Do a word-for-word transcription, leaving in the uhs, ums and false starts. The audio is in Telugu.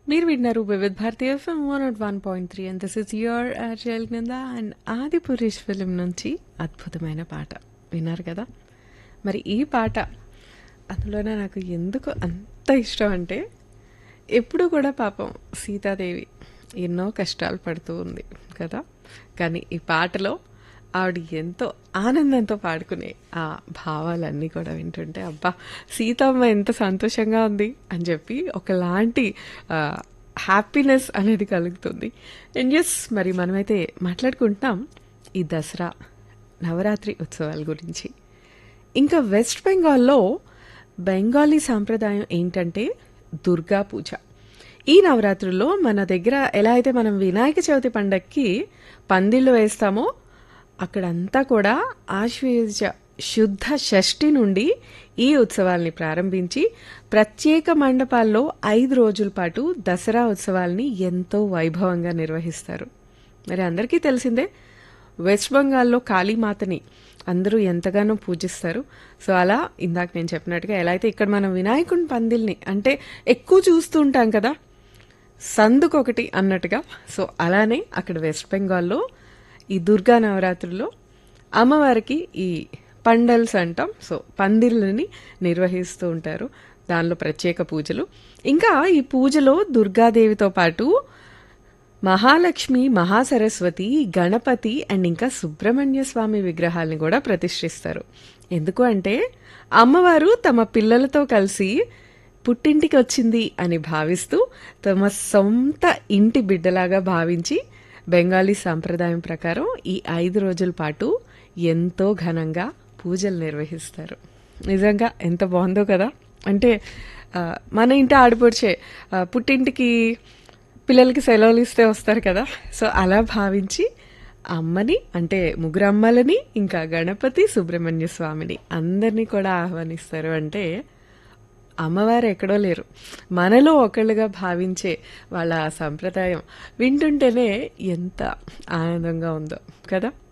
మీరు విన్నారు Vividh Bharati FM one not one point three and this is your ఆర్జల్ కింద అండ్ ఆది పురుష్ ఫిలిం నుంచి అద్భుతమైన పాట విన్నారు కదా. మరి ఈ పాట అందులోనే నాకు ఎందుకు అంత ఇష్టం అంటే, ఎప్పుడు కూడా పాపం సీతాదేవి ఎన్నో కష్టాలు పడుతూ ఉంది కదా, కానీ ఈ పాటలో ఆవిడ ఎంతో ఆనందంతో పాడుకునే ఆ భావాలన్నీ కూడా వింటుంటే అబ్బా సీతమ్మ ఎంత సంతోషంగా ఉంది అని చెప్పి ఒకలాంటి హ్యాపీనెస్ అనేది కలుగుతుంది. అండ్ ఎస్, మరి మనమైతే మాట్లాడుకుంటున్నాం ఈ దసరా నవరాత్రి ఉత్సవాల గురించి. ఇంకా వెస్ట్ బెంగాల్లో బెంగాలీ సాంప్రదాయం ఏంటంటే దుర్గా పూజ. ఈ నవరాత్రుల్లో మన దగ్గర ఎలా అయితే మనం వినాయక చవితి పండక్కి పందిళ్ళు వేస్తామో, అక్కడంతా కూడా ఆశ్వయుజ శుద్ధ షష్ఠి నుండి ఈ ఉత్సవాల్ని ప్రారంభించి ప్రత్యేక మండపాల్లో ఐదు రోజుల పాటు దసరా ఉత్సవాల్ని ఎంతో వైభవంగా నిర్వహిస్తారు. మరి అందరికీ తెలిసిందే వెస్ట్ బెంగాల్లో కాళీమాతని అందరూ ఎంతగానో పూజిస్తారు. సో అలా ఇందాక నేను చెప్పినట్టుగా ఎలా అయితే ఇక్కడ మనం వినాయకుని పందిల్ని అంటే ఎక్కువ చూస్తూ ఉంటాం కదా సందుకొకటి అన్నట్టుగా, సో అలానే అక్కడ వెస్ట్ బెంగాల్లో ఈ దుర్గా నవరాత్రుల్లో అమ్మవారికి ఈ పండల్స్ అంటాం, సో పందిళ్ళని నిర్వహిస్తూ ఉంటారు. దానిలో ప్రత్యేక పూజలు. ఇంకా ఈ పూజలో దుర్గాదేవితో పాటు మహాలక్ష్మి, మహాసరస్వతి, గణపతి అండ్ ఇంకా సుబ్రహ్మణ్య స్వామి విగ్రహాలని కూడా ప్రతిష్ఠిస్తారు. ఎందుకు అంటే అమ్మవారు తమ పిల్లలతో కలిసి పుట్టింటికి వచ్చింది అని భావిస్తూ తమ సొంత ఇంటి బిడ్డలాగా భావించి బెంగాలీ సాంప్రదాయం ప్రకారం ఈ ఐదు రోజుల పాటు ఎంతో ఘనంగా పూజలు నిర్వహిస్తారు. నిజంగా ఎంత బాగుందో కదా. అంటే మన ఇంటి ఆడపడిచే పుట్టింటికి పిల్లలకి సెలవులు ఇస్తే వస్తారు కదా, సో అలా భావించి అమ్మని అంటే ముగ్గురు అమ్మలని ఇంకా గణపతి, సుబ్రహ్మణ్య స్వామిని అందరినీ కూడా ఆహ్వానిస్తారు. అంటే అమ్మవారు ఎక్కడో లేరు, మనలో ఒకళ్ళుగా భావించే వాళ్ళ సంప్రదాయం వింటుంటేనే ఎంత ఆనందంగా ఉందో కదా.